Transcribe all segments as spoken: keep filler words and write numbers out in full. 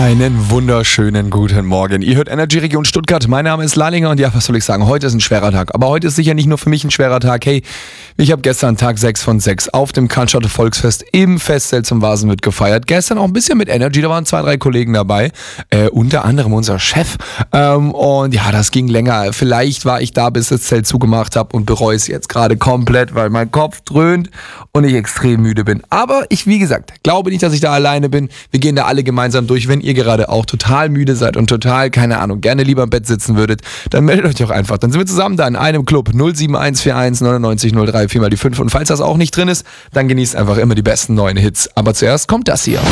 Einen wunderschönen guten Morgen. Ihr hört Energy Region Stuttgart. Mein Name ist Lalinger und ja, was soll ich sagen? Heute ist ein schwerer Tag. Aber heute ist sicher nicht nur für mich ein schwerer Tag. Hey, ich habe gestern Tag sechs von sechs auf dem Cannstatter Volksfest im Festzelt zum Vasenwirt gefeiert. Gestern auch ein bisschen mit Energy. Da waren zwei, drei Kollegen dabei. Äh, unter anderem unser Chef. Ähm, und ja, das ging länger. Vielleicht war ich da, bis das Zelt zugemacht habe und bereue es jetzt gerade komplett, weil mein Kopf dröhnt und ich extrem müde bin. Aber ich, wie gesagt, glaube nicht, dass ich da alleine bin. Wir gehen da alle gemeinsam durch. Wenn ihr gerade auch total müde seid und total, keine Ahnung, gerne lieber im Bett sitzen würdet, dann meldet euch doch einfach. Dann sind wir zusammen da in einem Club. null sieben eins vier eins neunundneunzig null drei vier mal die fünf. Und falls das auch nicht drin ist, dann genießt einfach immer die besten neuen Hits. Aber zuerst kommt das hier.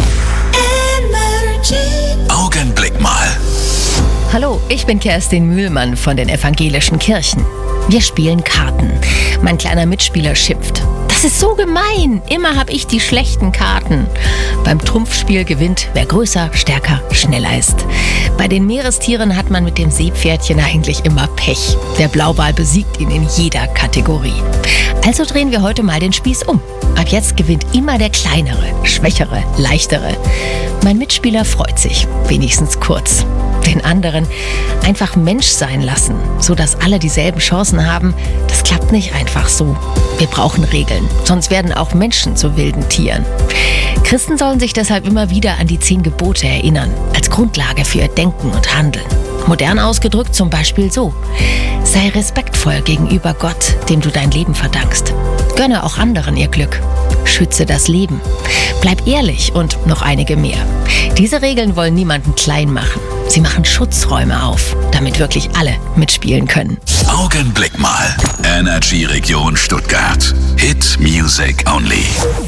Augenblick mal. Hallo, ich bin Kerstin Mühlmann von den evangelischen Kirchen. Wir spielen Karten. Mein kleiner Mitspieler schimpft. Das ist so gemein. Immer habe ich die schlechten Karten. Beim Trumpfspiel gewinnt, wer größer, stärker, schneller ist. Bei den Meerestieren hat man mit dem Seepferdchen eigentlich immer Pech. Der Blauwal besiegt ihn in jeder Kategorie. Also drehen wir heute mal den Spieß um. Ab jetzt gewinnt immer der kleinere, schwächere, leichtere. Mein Mitspieler freut sich, wenigstens kurz. Den anderen einfach Mensch sein lassen, sodass alle dieselben Chancen haben, das klappt nicht einfach so. Wir brauchen Regeln, sonst werden auch Menschen zu wilden Tieren. Christen sollen sich deshalb immer wieder an die zehn Gebote erinnern, als Grundlage für ihr Denken und Handeln. Modern ausgedrückt zum Beispiel so: Sei respektvoll gegenüber Gott, dem du dein Leben verdankst. Gönne auch anderen ihr Glück. Schütze das Leben. Bleib ehrlich und noch einige mehr. Diese Regeln wollen niemanden klein machen. Sie machen Schutzräume auf, damit wirklich alle mitspielen können. Augenblick mal. Energy Region Stuttgart. Hit Music Only.